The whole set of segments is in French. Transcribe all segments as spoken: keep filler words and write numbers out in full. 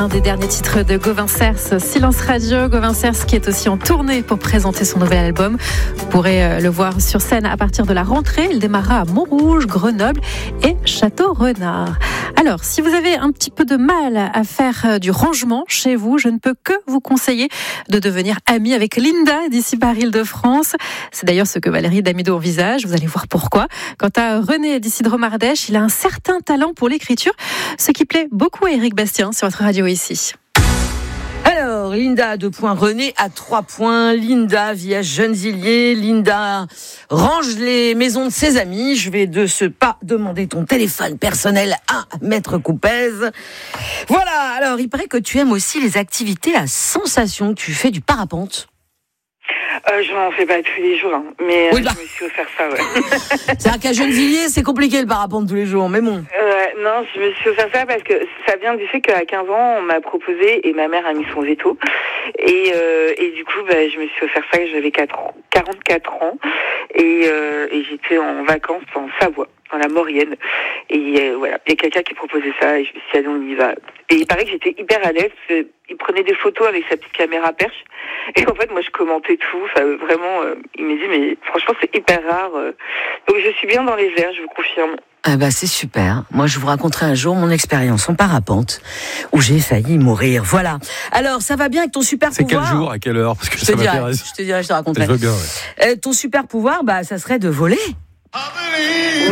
l'un des derniers titres de Gauvin Cers, Silence Radio. Gauvin Cers qui est aussi en tournée pour présenter son nouvel album. Vous pourrez le voir sur scène à partir de la rentrée. Il démarrera à Montrouge, Grenoble et Château-Renard. Alors, si vous avez un petit peu de mal à faire du rangement chez vous, je ne peux que vous conseiller de devenir ami avec Linda d'ici par Île-de-France. C'est d'ailleurs ce que Valérie Damido envisage. Vous allez voir pourquoi. Quant à René d'ici de Romardèche, il a un certain talent pour l'écriture, ce qui plaît beaucoup à Éric Bastien sur votre radio ici. Alors, Linda à deux points, René à trois points. Linda vit à Gennevilliers. Linda range les maisons de ses amis. Je vais de ce pas demander ton téléphone personnel à Maître Coupez. Voilà, alors il paraît que tu aimes aussi les activités à sensation. Tu fais du parapente. Euh, je n'en fais pas tous les jours, hein, mais oui, bah. je me suis offert ça, ouais. C'est-à-dire qu'à Gennevilliers, c'est compliqué le parapente tous les jours, mais bon. Euh, non, je me suis offert ça parce que ça vient du fait qu'à quinze ans, on m'a proposé et ma mère a mis son veto. Et, euh, et du coup, bah, je me suis offert ça, j'avais quarante-quatre ans et, euh, et j'étais en vacances en Savoie, dans la Maurienne. Et euh, voilà, il y a quelqu'un qui proposait ça et je me suis dit, allez, on y va. Et il paraît que j'étais hyper à l'aise. Il prenait des photos avec sa petite caméra perche. Et en fait, moi, je commentais tout. Enfin, vraiment, euh, il m'a dit, mais franchement, c'est hyper rare. Euh. Donc, je suis bien dans les airs, je vous confirme. Ah bah, c'est super. Moi, je vous raconterai un jour mon expérience en parapente, où j'ai failli mourir. Voilà. Alors, ça va bien avec ton super c'est pouvoir? C'est quel jour, à quelle heure? Parce que je ça te dirai, m'intéresse. Je te dirai, je te raconterai. Je veux bien, ouais. Euh, ton super pouvoir, bah, ça serait de voler. Oui.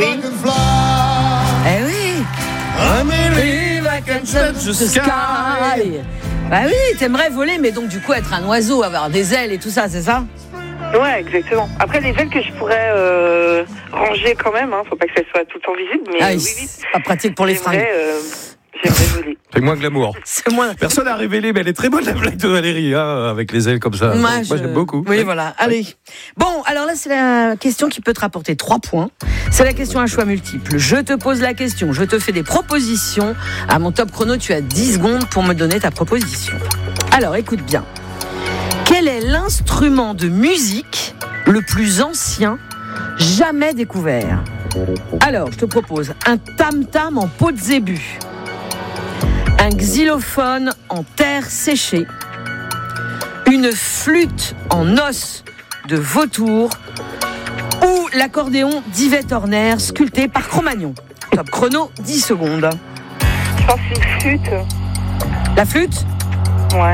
Eh oui. I believe I can touch the sky. Bah oui, t'aimerais voler, mais donc du coup être un oiseau, avoir des ailes et tout ça, c'est ça? Ouais, exactement. Après, les ailes que je pourrais euh, ranger quand même, hein, faut pas que ça soit tout le temps visible, mais ah, euh, oui, oui, oui. C'est pas pratique pour les fringues. Euh, j'aimerais voler. C'est moins glamour. C'est moins... Personne n'a révélé, mais elle est très bonne la blague de Valérie, hein, avec les ailes comme ça. Moi, Moi je... j'aime beaucoup. Oui, ouais. Voilà. Allez. Bon, alors là, c'est la question qui peut te rapporter trois points. C'est la question à choix multiple. Je te pose la question, je te fais des propositions. À mon top chrono, tu as dix secondes pour me donner ta proposition. Alors, écoute bien. Quel est l'instrument de musique le plus ancien jamais découvert? Alors, je te propose un tam-tam en peau de zébu, un xylophone en terre séchée, une flûte en os de vautour ou l'accordéon d'Yvette Horner sculpté par Cro-Magnon. Top chrono, dix secondes. Je pense une flûte. La flûte? Ouais.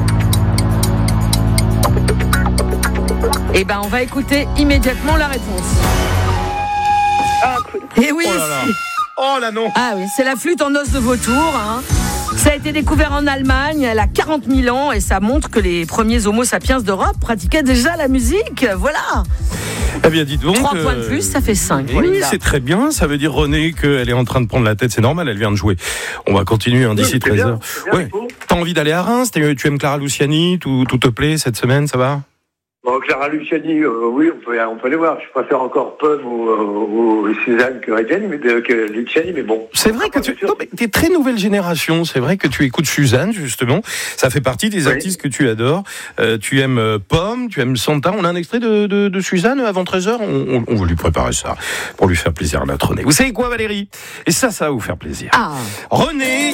Eh ben, on va écouter immédiatement la réponse. Ah, cool. Et oui, oh là là. Oh là non. Ah oui, c'est la flûte en os de vautour, hein. Ça a été découvert en Allemagne, elle a quarante mille ans et ça montre que les premiers homo sapiens d'Europe pratiquaient déjà la musique. Voilà. Eh bien, dites donc. Trois points de plus, ça fait cinq. Pour oui, Linda. c'est très bien. Ça veut dire, René, qu'elle est en train de prendre la tête. C'est normal, elle vient de jouer. On va continuer hein, d'ici oui, treize heures. Ouais. T'as envie d'aller à Reims? Tu aimes Clara Luciani? Tout, tout te plaît cette semaine, ça va? Bon, Clara Luciani, euh, oui, on peut, on peut aller voir. Je préfère encore Pomme ou, ou, ou Suzanne que Reggiani, mais de, que Luciani, mais bon. C'est vrai que tu non, mais t'es très nouvelle génération. C'est vrai que tu écoutes Suzanne, justement. Ça fait partie des oui. artistes que tu adores. Euh, tu aimes euh, Pomme, tu aimes Santa. On a un extrait de, de, de Suzanne avant treize heures. On, on, on va lui préparer ça pour lui faire plaisir à notre René. Vous savez quoi, Valérie? Et ça, ça va vous faire plaisir. Ah. René.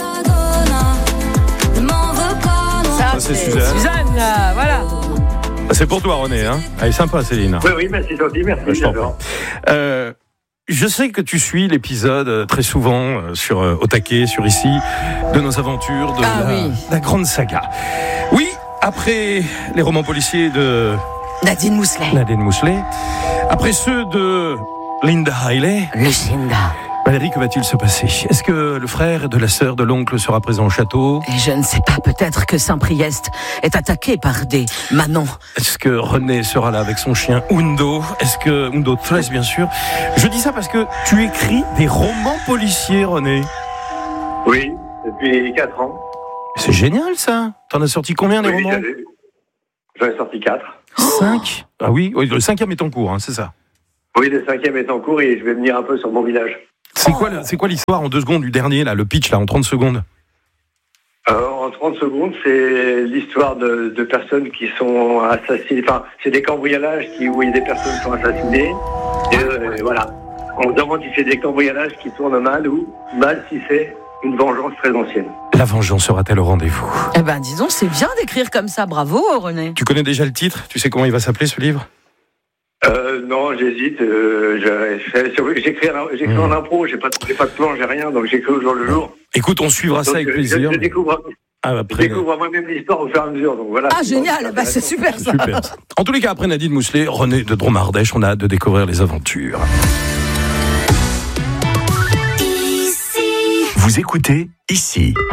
Ça, ça c'est Suzanne. Suzanne, là, voilà. C'est pour toi, René. Hein. Elle est sympa, Céline. Oui, oui, merci, gentil, merci. Je, euh, je sais que tu suis l'épisode euh, très souvent euh, sur euh, Au Taquet, sur Ici, de nos aventures, de ah, la, oui. la grande saga. Oui, après les romans policiers de Nadine Mousselet. Nadine Mousselet, après ceux de Linda Riley. Lucinda. Valérie, que va-t-il se passer? Est-ce que le frère de la sœur de l'oncle sera présent au château? Et je ne sais pas, peut-être que Saint-Priest est attaqué par des manants. Est-ce que René sera là avec son chien Undo? Est-ce que Undo Tres, bien sûr? Je dis ça parce que tu écris des romans policiers, René. Oui, depuis quatre ans. C'est génial, ça. T'en as sorti combien, des oui, romans? J'en ai sorti quatre. Cinq? Ah oui, oui, le cinquième est en cours, hein, c'est ça? Oui, le cinquième est en cours et je vais venir un peu sur mon village. C'est quoi, c'est quoi l'histoire en deux secondes du dernier, là, le pitch, là, en trente secondes? euh, En trente secondes, c'est l'histoire de, de personnes qui sont assassinées. Enfin, c'est des cambriolages qui, où des personnes sont assassinées. Et euh, voilà. On se demande si c'est des cambriolages qui tournent mal ou mal si c'est une vengeance très ancienne. La vengeance sera-t-elle au rendez-vous? Eh ben, disons, c'est bien d'écrire comme ça. Bravo, René. Tu connais déjà le titre? Tu sais comment il va s'appeler, ce livre? Euh, non, j'hésite. Euh, j'ai- j'écris en, j'écris Mmh. en impro, j'ai pas, j'ai pas de plan, j'ai rien, donc j'écris au jour le jour. Écoute, on suivra Donc, ça avec euh, plaisir. Je, je découvre, Ah, je après, découvre moi-même l'histoire au fur et à mesure. Donc voilà. Ah, génial. Bah, c'est super, ça. super. En tous les cas, après Nadine Mousselet, René de Dromardèche, on a hâte de découvrir les aventures. Vous écoutez ici.